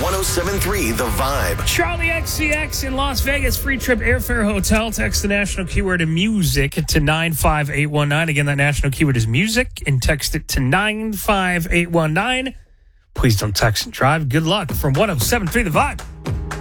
1073 The Vibe. Charlie XCX in Las Vegas. Free trip airfare hotel. Text the national keyword music to 95819. Again, that national keyword is music, and text it to 95819. Please don't text and drive. Good luck from 1073 The Vibe.